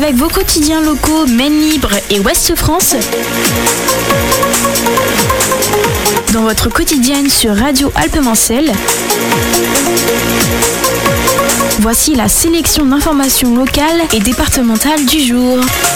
Avec vos quotidiens locaux Maine Libre et Ouest France, dans votre quotidienne sur Radio Alpes-Mancelles, voici la sélection d'informations locales et départementales du jour.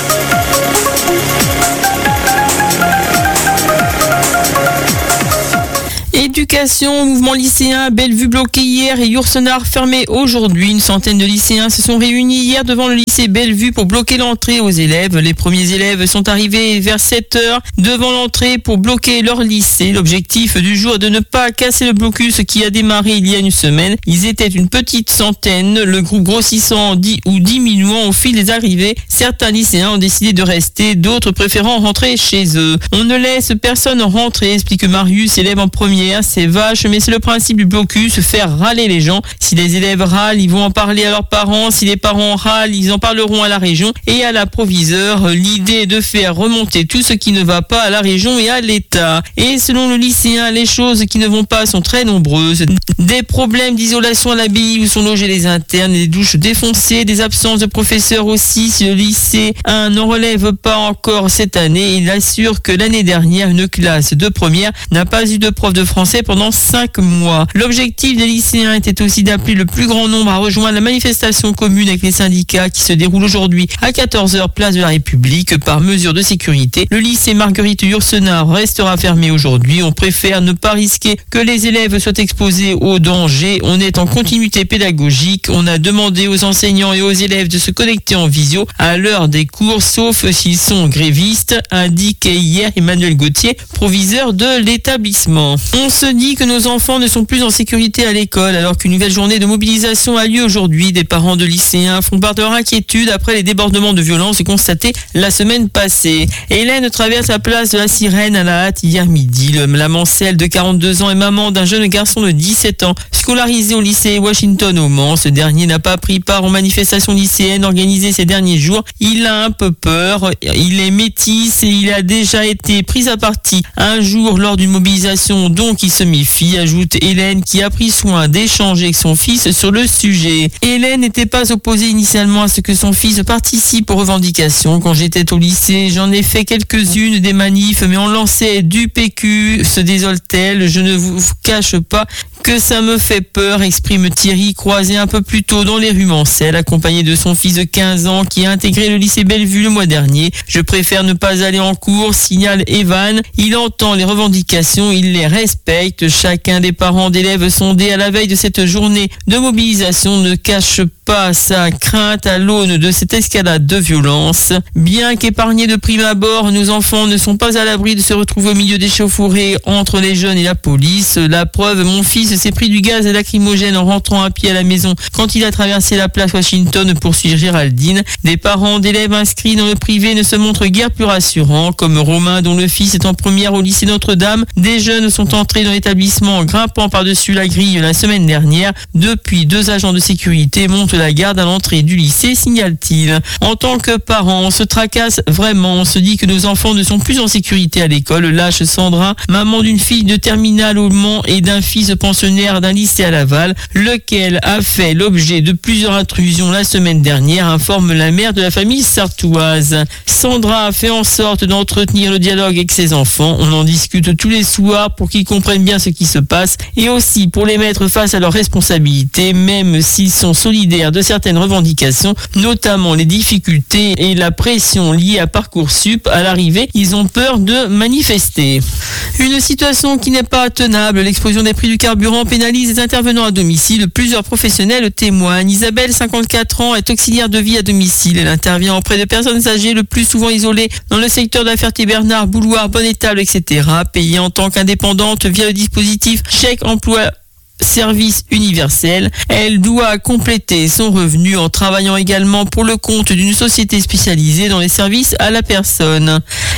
Éducation, mouvement lycéen, Bellevue bloqué hier et Yourcenar fermé aujourd'hui. Une centaine de lycéens se sont réunis hier devant le lycée Bellevue pour bloquer l'entrée aux élèves. Les premiers élèves sont arrivés vers 7h devant l'entrée pour bloquer leur lycée. L'objectif du jour est de ne pas casser le blocus qui a démarré il y a une semaine. Ils étaient une petite centaine, le groupe grossissant ou diminuant au fil des arrivées. Certains lycéens ont décidé de rester, d'autres préférant rentrer chez eux. On ne laisse personne rentrer, explique Marius, élève en première. C'est vache, mais c'est le principe du blocus, faire râler les gens. Si les élèves râlent, ils vont en parler à leurs parents. Si les parents râlent, ils en parleront à la région et à la proviseure. L'idée est de faire remonter tout ce qui ne va pas à la région et à l'État. Et selon le lycéen, les choses qui ne vont pas sont très nombreuses. Des problèmes d'isolation à l'abbaye où sont logés les internes, des douches défoncées, des absences de professeurs aussi. Si le lycée 1 n'en relève pas encore cette année, il assure que l'année dernière, une classe de première n'a pas eu de prof de français pendant 5 mois. L'objectif des lycéens était aussi d'appeler le plus grand nombre à rejoindre la manifestation commune avec les syndicats qui se déroule aujourd'hui à 14h place de la République. Par mesure de sécurité, le lycée Marguerite Yourcenar restera fermé aujourd'hui. On préfère ne pas risquer que les élèves soient exposés au danger. On est en continuité pédagogique. On a demandé aux enseignants et aux élèves de se connecter en visio à l'heure des cours, sauf s'ils sont grévistes, indiquait hier Emmanuel Gauthier, proviseur de l'établissement. On se dit que nos enfants ne sont plus en sécurité à l'école alors qu'une nouvelle journée de mobilisation a lieu aujourd'hui. Des parents de lycéens font part de leur inquiétude après les débordements de violence constatés la semaine passée. Hélène traverse la place de la Sirène à la hâte hier midi. La Mancelle de 42 ans est maman d'un jeune garçon de 17 ans scolarisé au lycée Washington au Mans. Ce dernier n'a pas pris part aux manifestations lycéennes organisées ces derniers jours. Il a un peu peur. Il est métis et il a déjà été pris à partie un jour lors d'une mobilisation dont il se méfie, ajoute Hélène qui a pris soin d'échanger avec son fils sur le sujet. Hélène n'était pas opposée initialement à ce que son fils participe aux revendications. Quand j'étais au lycée, j'en ai fait quelques-unes des manifs, mais on lançait du PQ, se désole-t-elle. Je ne vous cache pas que ça me fait peur, exprime Thierry, croisé un peu plus tôt dans les rues Mancelles, accompagné de son fils de 15 ans qui a intégré le lycée Bellevue le mois dernier. Je préfère ne pas aller en cours, signale Evan. Il entend les revendications, il les respecte. Chacun des parents d'élèves sondés à la veille de cette journée de mobilisation ne cache pas sa crainte à l'aune de cette escalade de violence. Bien qu'épargnés de prime abord, nos enfants ne sont pas à l'abri de se retrouver au milieu d'échauffourées entre les jeunes et la police. La preuve, mon fils s'est pris du gaz lacrymogène en rentrant à pied à la maison quand il a traversé la place Washington, poursuit Géraldine. Des parents d'élèves inscrits dans le privé ne se montrent guère plus rassurants, comme Romain dont le fils est en première au lycée Notre-Dame. Des jeunes sont entrés dans l'établissement en grimpant par-dessus la grille la semaine dernière. Depuis, 2 agents de sécurité montent la garde à l'entrée du lycée, signale-t-il. En tant que parents, on se tracasse vraiment. On se dit que nos enfants ne sont plus en sécurité à l'école. Lâche Sandra, maman d'une fille de terminale au Mans et d'un fils pensionnaire d'un lycée à Laval, lequel a fait l'objet de plusieurs intrusions la semaine dernière, informe la mère de la famille sartoise. Sandra a fait en sorte d'entretenir le dialogue avec ses enfants. On en discute tous les soirs pour qu'ils comprennent bien ce qui se passe et aussi pour les mettre face à leurs responsabilités, même s'ils sont solidaires de certaines revendications, notamment les difficultés et la pression liée à Parcoursup. À l'arrivée, ils ont peur de manifester. Une situation qui n'est pas tenable. L'explosion des prix du carburant pénalise les intervenants à domicile. Plusieurs professionnels témoignent. Isabelle, 54 ans, est auxiliaire de vie à domicile. Elle intervient auprès de personnes âgées, le plus souvent isolées, dans le secteur de la Ferté-Bernard, Bouloir, Bonne-Étable, etc. Payée en tant qu'indépendante via le dispositif chèque emploi service universel. Elle doit compléter son revenu en travaillant également pour le compte d'une société spécialisée dans les services à la personne.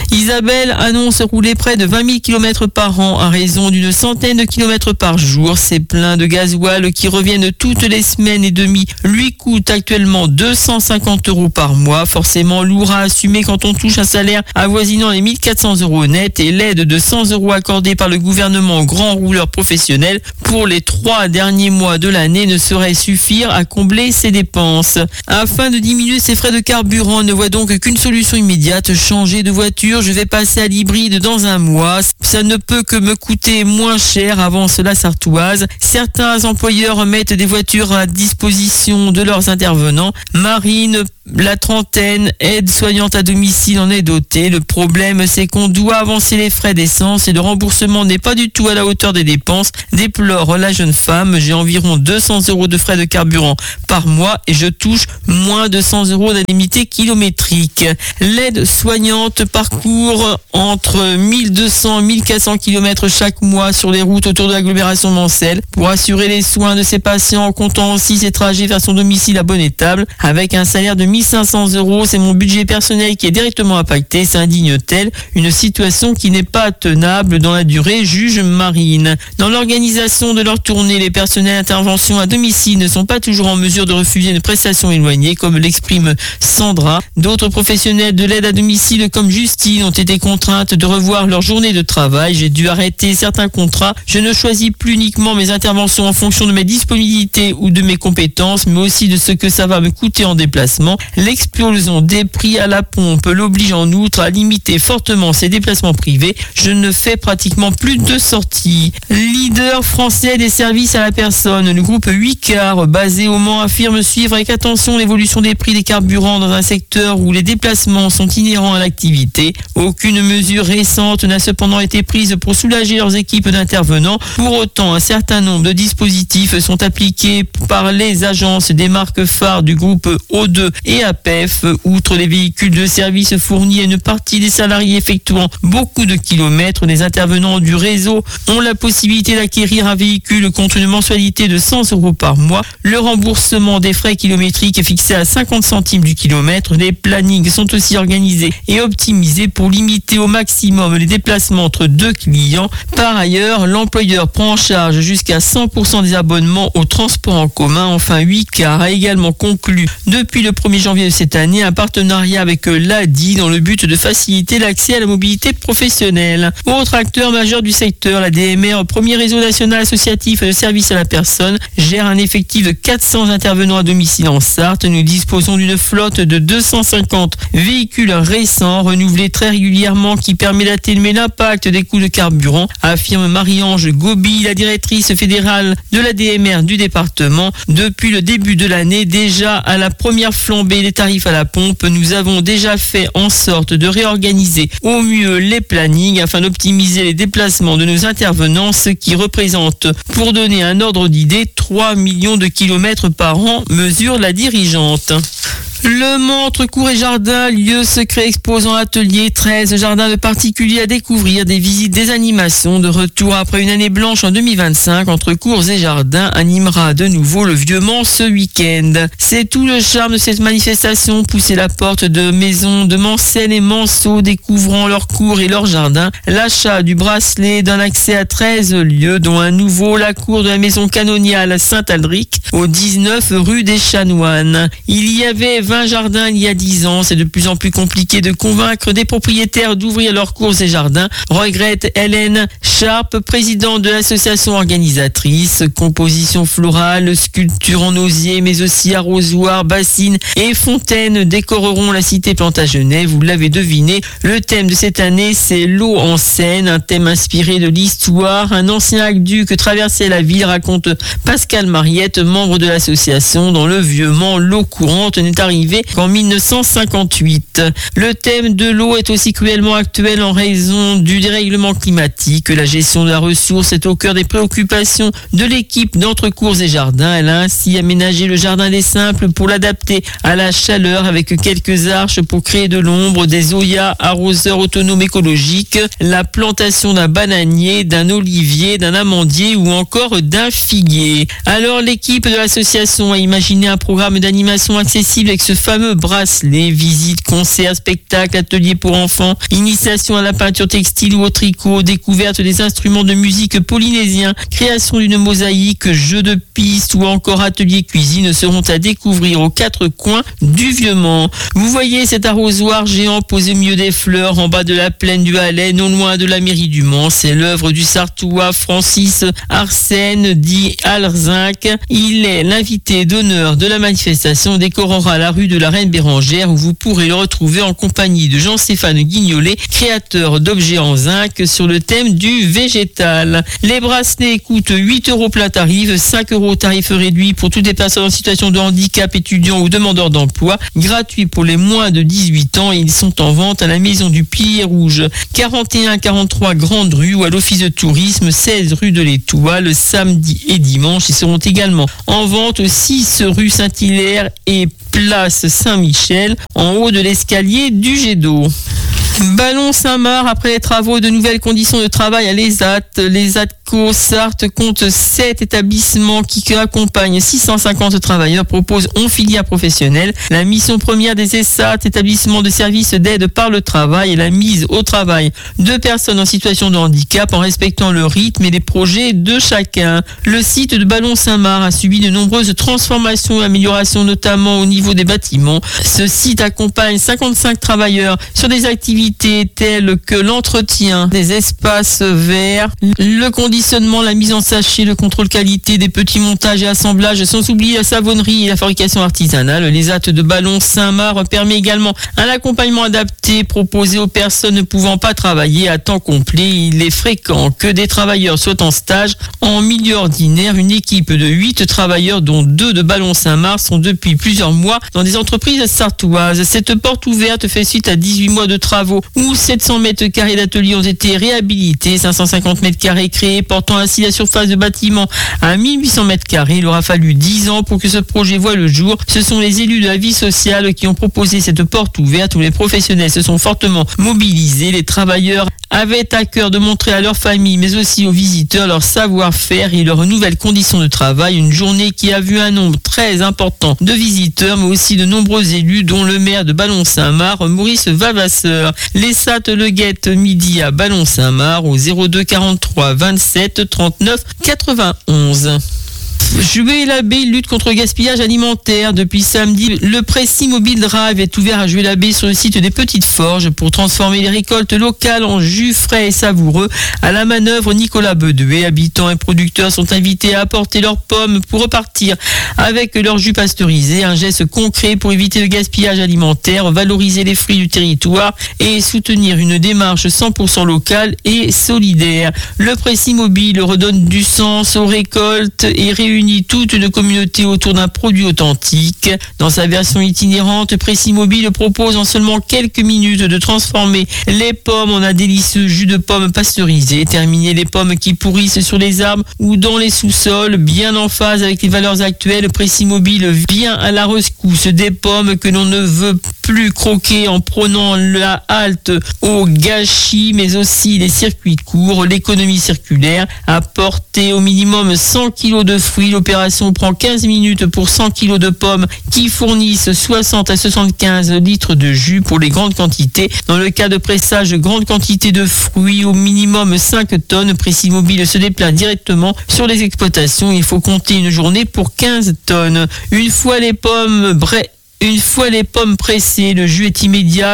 Isabelle annonce rouler près de 20 000 km par an à raison d'une centaine de kilomètres par jour. Ces pleins de gasoil qui reviennent toutes les semaines et demie lui coûtent actuellement 250 € par mois. Forcément lourd à assumer quand on touche un salaire avoisinant les 1 400 € net et l'aide de 100 € accordée par le gouvernement aux grands rouleurs professionnels pour les 3 derniers mois de l'année ne saurait suffire à combler ses dépenses. Afin de diminuer ses frais de carburant, ne voit donc qu'une solution immédiate, changer de voiture. Je vais passer à l'hybride dans un mois. Ça ne peut que me coûter moins cher, avance la Sartoise. Certains employeurs mettent des voitures à disposition de leurs intervenants. Marine, la trentaine, aide-soignante à domicile en est dotée. Le problème, c'est qu'on doit avancer les frais d'essence et le remboursement n'est pas du tout à la hauteur des dépenses, déplore la jeune femme. J'ai environ 200 € de frais de carburant par mois et je touche moins de 100 € d'indemnité kilométrique. L'aide-soignante parcourt entre 1200 et 1400 km chaque mois sur les routes autour de l'agglomération mancelle pour assurer les soins de ses patients en comptant aussi ses trajets vers son domicile à Bonnétable. Avec un salaire de 1 500 €, c'est mon budget personnel qui est directement impacté, s'indigne-t-elle. Une situation qui n'est pas tenable dans la durée, juge Marine. Dans l'organisation de leur tournée, les personnels d'intervention à domicile ne sont pas toujours en mesure de refuser une prestation éloignée, comme l'exprime Sandra. D'autres professionnels de l'aide à domicile, comme Justine, ont été contraintes de revoir leur journée de travail. J'ai dû arrêter certains contrats. Je ne choisis plus uniquement mes interventions en fonction de mes disponibilités ou de mes compétences, mais aussi de ce que ça va me coûter en déplacement. L'explosion des prix à la pompe l'oblige en outre à limiter fortement ses déplacements privés. Je ne fais pratiquement plus de sorties. Leader français des services à la personne, le groupe 8car, basé au Mans, affirme suivre avec attention l'évolution des prix des carburants dans un secteur où les déplacements sont inhérents à l'activité. Aucune mesure récente n'a cependant été prise pour soulager leurs équipes d'intervenants. Pour autant, un certain nombre de dispositifs sont appliqués par les agences des marques phares du groupe O2 et APEF. Outre les véhicules de service fournis à une partie des salariés effectuant beaucoup de kilomètres, les intervenants du réseau ont la possibilité d'acquérir un véhicule contre une mensualité de 100 € par mois. Le remboursement des frais kilométriques est fixé à 50 centimes du kilomètre. Les plannings sont aussi organisés et optimisés pour limiter au maximum les déplacements entre deux clients. Par ailleurs, l'employeur prend en charge jusqu'à 100% des abonnements au transport en commun. Enfin, 8car a également conclu depuis le 1er janvier de cette année un partenariat avec l'ADI dans le but de faciliter l'accès à la mobilité professionnelle. Autre acteur majeur du secteur, la DMR, premier réseau national associatif de services à la personne, gère un effectif de 400 intervenants à domicile en Sarthe. Nous disposons d'une flotte de 250 véhicules récents, renouvelés très régulièrement, qui permet d'atténuer l'impact des coûts de carburant, affirme Marie-Ange Gobi, la directrice fédérale de la DMR du département. Depuis le début de l'année, déjà à la première flambée des tarifs à la pompe, nous avons déjà fait en sorte de réorganiser au mieux les plannings afin d'optimiser les déplacements de nos intervenants, ce qui représente, pour donner un ordre d'idée, 3 millions de kilomètres par an, mesure la dirigeante. Le Mans entre cours et jardin, lieu secret exposant atelier, 13 jardins de particuliers à découvrir, des visites, des animations. De retour après une année blanche en 2025, entre cours et jardins animera de nouveau le Vieux Mans ce week-end. C'est tout le charme de cette manifestation, pousser la porte de maisons de Mancelles et Manceau découvrant leurs cours et leurs jardins. L'achat du bracelet d'un accès à 13 lieux, dont un nouveau, la cour de la maison canoniale Saint-Aldric, au 19 rue des Chanoines. Il y avait 20 jardins il y a 10 ans, c'est de plus en plus compliqué de convaincre des propriétaires d'ouvrir leurs cours et jardins, regrette Hélène Sharp, présidente de l'association organisatrice. Composition florale, sculpture en osier, mais aussi arrosoirs, bassines et fontaines décoreront la cité Plantagenet. Vous l'avez deviné, le thème de cette année, c'est l'eau en Seine, un thème inspiré de l'histoire. Un ancien aqueduc traversait la ville, raconte Pascal Mariette, membre de l'association. Dans le Vieux Mans, l'eau courante n'est arrivée qu'en 1958. Le thème de l'eau est aussi cruellement actuel en raison du dérèglement climatique. La gestion de la ressource est au cœur des préoccupations de l'équipe d'Entrecours et Jardins. Elle a ainsi aménagé le jardin des Simples pour l'adapter à la chaleur avec quelques arches pour créer de l'ombre, des zoyas, arroseurs autonomes écologiques, la plantation d'un bananier, d'un olivier, d'un amandier ou encore d'un figuier. Alors l'équipe de l'association a imaginé un programme d'animation accessible avec ce fameux bracelet. Visites, concerts, spectacles, ateliers pour enfants, initiation à la peinture textile ou au tricot, découverte des instruments de musique polynésiens, création d'une mosaïque, jeux de piste ou encore ateliers cuisine seront à découvrir aux 4 coins du Vieux-Mans. Vous voyez cet arrosoir géant posé au milieu des fleurs en bas de la plaine du Halais, non loin de la mairie du Mans. C'est l'œuvre du Sarthois Francis Arsène dit Alzinc. Il est l'invité d'honneur de la manifestation, décorera la rue de la Reine Bérengère, où vous pourrez le retrouver en compagnie de Jean-Stéphane Guignolet, créateur d'objets en zinc sur le thème du végétal. Les bracelets coûtent 8 € plein tarif, 5 € tarif réduit pour toutes les personnes en situation de handicap, étudiants ou demandeurs d'emploi, gratuit pour les moins de 18 ans, et ils sont en vente à la Maison du Pilier Rouge, 41-43 Grande Rue, ou à l'Office de Tourisme, 16 rue de l'Étoile, samedi et dimanche. Ils seront également en vente au 6 rue Saint-Hilaire et place Saint-Michel, en haut de l'escalier du jet d'eau. Ballon Saint-Marc, après les travaux, de nouvelles conditions de travail à l'ESAT. l'ESATCO Sarthe compte 7 établissements qui accompagnent 650 travailleurs, proposent 11 filières professionnelles. La mission première des ESAT, établissements de services d'aide par le travail, est la mise au travail de personnes en situation de handicap en respectant le rythme et les projets de chacun. Le site de Ballon Saint-Marc a subi de nombreuses transformations et améliorations, notamment au niveau des bâtiments. Ce site accompagne 55 travailleurs sur des activités telles que l'entretien des espaces verts, le conditionnement, la mise en sachet, le contrôle qualité, des petits montages et assemblages, sans oublier la savonnerie et la fabrication artisanale. L'ESAT de Ballon Saint-Marc permet également un accompagnement adapté proposé aux personnes ne pouvant pas travailler à temps complet. Il est fréquent que des travailleurs soient en stage en milieu ordinaire. Une équipe de 8 travailleurs, dont 2 de Ballon Saint-Marc, sont depuis plusieurs mois dans des entreprises sartoises. Cette porte ouverte fait suite à 18 mois de travaux où 700 mètres carrés d'ateliers ont été réhabilités, 550 mètres carrés créés, portant ainsi la surface de bâtiment à 1800 mètres carrés. Il aura fallu 10 ans pour que ce projet voie le jour. Ce sont les élus de la vie sociale qui ont proposé cette porte ouverte, où les professionnels se sont fortement mobilisés. Les travailleurs avaient à cœur de montrer à leur famille, mais aussi aux visiteurs, leur savoir-faire et leurs nouvelles conditions de travail. Une journée qui a vu un nombre très important de visiteurs, mais aussi de nombreux élus, dont le maire de Ballon Saint-Marc, Maurice Vavasseur. L'ESAT le guette midi à Ballon Saint-Marc au 02 43 27 39 91. Juélabé lutte contre le gaspillage alimentaire. Depuis samedi, le Précis Mobile Drive est ouvert à Juélabé sur le site des Petites Forges pour transformer les récoltes locales en jus frais et savoureux. À la manœuvre, Nicolas Bedoué. Habitants et producteurs sont invités à apporter leurs pommes pour repartir avec leur jus pasteurisé. Un geste concret pour éviter le gaspillage alimentaire, valoriser les fruits du territoire et soutenir une démarche 100% locale et solidaire. Le Précis Mobile redonne du sens aux récoltes et réunit toute une communauté autour d'un produit authentique. Dans sa version itinérante, Précis Mobile propose en seulement quelques minutes de transformer les pommes en un délicieux jus de pommes pasteurisé. Terminer les pommes qui pourrissent sur les arbres ou dans les sous-sols, bien en phase avec les valeurs actuelles. Précis Mobile vient à la rescousse des pommes que l'on ne veut plus croquer en prenant la halte au gâchis, mais aussi les circuits courts, l'économie circulaire. Apporter au minimum 100 kg de fruits. L'opération prend 15 minutes pour 100 kg de pommes qui fournissent 60 à 75 litres de jus pour les grandes quantités. Dans le cas de pressage, grande quantité de fruits, au minimum 5 tonnes. Précis Mobile se déplace directement sur les exploitations. Il faut compter une journée pour 15 tonnes. Une fois les pommes pressées, le jus est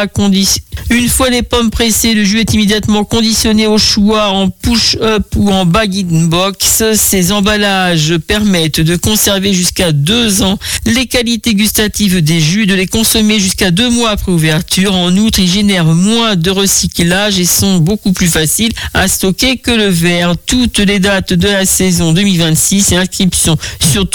immédiatement conditionné au choix en push-up ou en bag-in-box. Ces emballages permettent de conserver jusqu'à 2 ans les qualités gustatives des jus, de les consommer jusqu'à 2 mois après ouverture. En outre, ils génèrent moins de recyclage et sont beaucoup plus faciles à stocker que le verre. Toutes les dates de la saison 2026 et inscription sur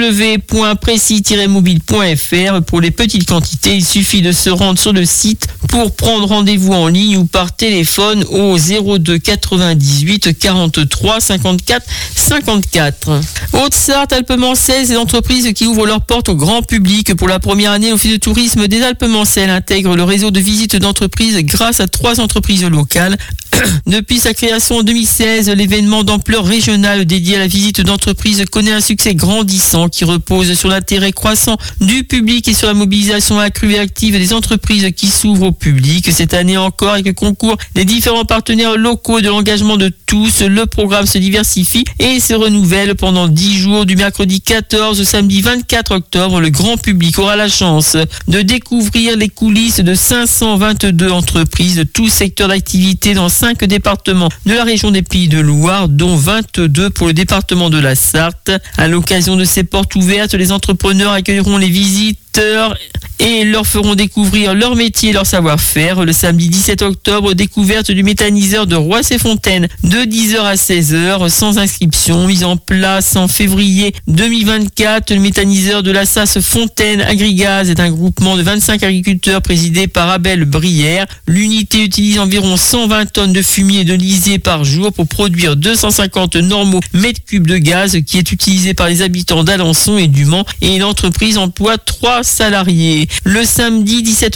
www.precis-mobile.fr. Pour les petites quantités, il suffit de se rendre sur le site pour prendre rendez-vous en ligne ou par téléphone au 02 98 43 54 54. Haute-Sarthe, Alpes-Mancelles, les entreprises qui ouvrent leurs portes au grand public. Pour la première année, l'Office de tourisme des Alpes-Mancelles intègre le réseau de visites d'entreprises grâce à 3 entreprises locales. Depuis sa création en 2016, l'événement d'ampleur régionale dédié à la visite d'entreprise connaît un succès grandissant qui repose sur l'intérêt croissant du public et sur la mobilisation accrue et active des entreprises qui s'ouvrent au public. Cette année encore, avec le concours des différents partenaires locaux et de l'engagement de tous, le programme se diversifie et se renouvelle pendant 10 jours du mercredi 14 au samedi 24 octobre. Le grand public aura la chance de découvrir les coulisses de 522 entreprises de tous secteurs d'activité dans 5 départements de la région des Pays de Loire, dont 22 pour le département de la Sarthe. À l'occasion de ces portes ouvertes, les entrepreneurs accueilleront les visiteurs et leur feront découvrir leur métier et leur savoir-faire. Le samedi 17 octobre, découverte du méthaniseur de Roissy-Fontaine de 10h à 16h sans inscription. Mise en place en février 2024, le méthaniseur de la SAS Fontaine Agrigaz est un groupement de 25 agriculteurs présidé par Abel Brière. L'unité utilise environ 120 tonnes de fumier et de lisier par jour pour produire 250 normaux mètres cubes de gaz qui est utilisé par les habitants d'Alençon et du Mans, et l'entreprise emploie 3 salariés. Le samedi 17